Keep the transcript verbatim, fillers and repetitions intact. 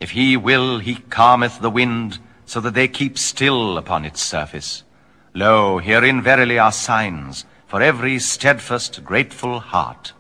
If he will, he calmeth the wind, so that they keep still upon its surface. Lo, herein verily are signs for every steadfast, grateful heart.